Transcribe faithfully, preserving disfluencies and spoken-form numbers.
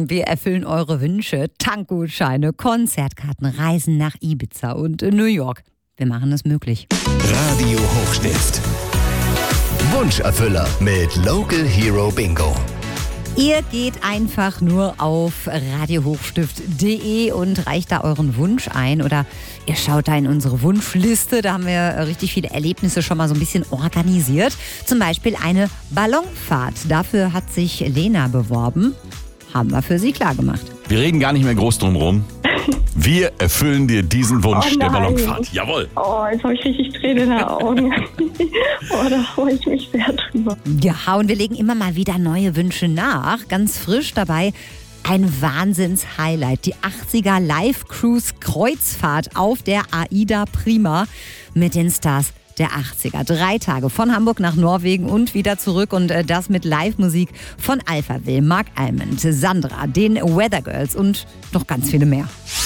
Wir erfüllen eure Wünsche. Tankgutscheine, Konzertkarten, Reisen nach Ibiza und New York. Wir machen es möglich. Radio Hochstift. Wunscherfüller mit Local Hero Bingo. Ihr geht einfach nur auf radio hochstift punkt de und reicht da euren Wunsch ein oder ihr schaut da in unsere Wunschliste. Da haben wir richtig viele Erlebnisse schon mal so ein bisschen organisiert. Zum Beispiel eine Ballonfahrt. Dafür hat sich Lena beworben. Haben wir für sie klargemacht. Wir reden gar nicht mehr groß drum rum. Wir erfüllen dir diesen Wunsch Oh der nein. Ballonfahrt. Jawohl. Oh, jetzt habe ich richtig Tränen in den Augen. Oh, da freue ich mich sehr drüber. Ja, und wir legen immer mal wieder neue Wünsche nach. Ganz frisch dabei ein Wahnsinns-Highlight. Die achtziger Live-Cruise-Kreuzfahrt auf der AIDA Prima mit den Stars der achtziger. Drei Tage von Hamburg nach Norwegen und wieder zurück und das mit Live-Musik von Alphaville, Mark Almond, Sandra, den Weather Girls und noch ganz viele mehr.